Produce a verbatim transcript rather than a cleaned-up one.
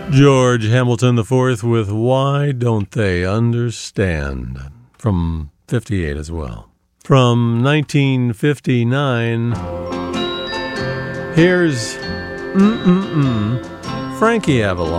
George Hamilton the Fourth with Why Don't They Understand, from fifty-eight as well. From nineteen fifty-nine, here's Mm-Mm-Mm, Frankie Avalon.